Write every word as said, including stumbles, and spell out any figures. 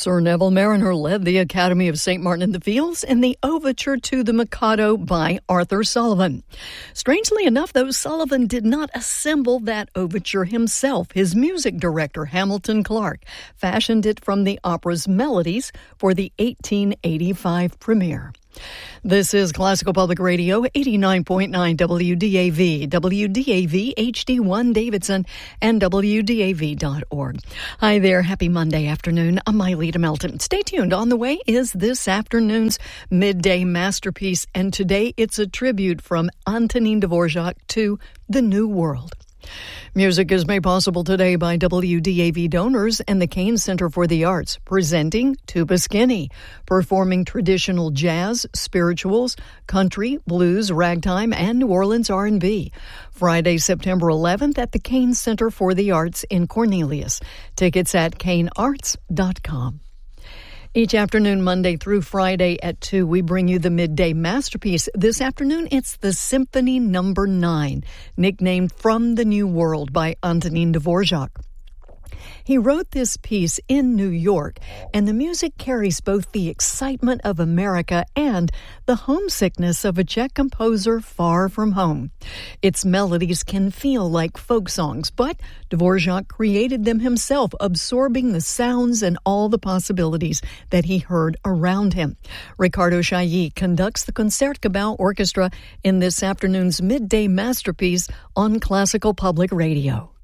Sir Neville Marriner led the Academy of Saint Martin in the Fields in the Overture to the Mikado by Arthur Sullivan. Strangely enough, though, Sullivan did not assemble that overture himself. His music director, Hamilton Clark, fashioned it from the opera's melodies for the eighteen eighty-five premiere. This is Classical Public Radio, eighty-nine point nine W D A V, W D A V H D one Davidson, and W D A V dot org. Hi there, happy Monday afternoon. I'm Myleta Melton. Stay tuned. On the way is this afternoon's Midday Masterpiece, and today it's a tribute from Antonin Dvorak to the New World. Music is made possible today by W D A V donors and the Cain Center for the Arts, presenting Tuba Skinny, performing traditional jazz, spirituals, country, blues, ragtime, and New Orleans R and B. Friday, September eleventh at the Cain Center for the Arts in Cornelius. Tickets at cain arts dot com. Each afternoon, Monday through Friday at two, we bring you the Midday Masterpiece. This afternoon, it's the Symphony Number nine, nicknamed From the New World by Antonin Dvorak. He wrote this piece in New York, and the music carries both the excitement of America and the homesickness of a Czech composer far from home. Its melodies can feel like folk songs, but Dvorak created them himself, absorbing the sounds and all the possibilities that he heard around him. Ricardo Chailly conducts the Concertgebouw Orchestra in this afternoon's Midday Masterpiece on Classical Public Radio.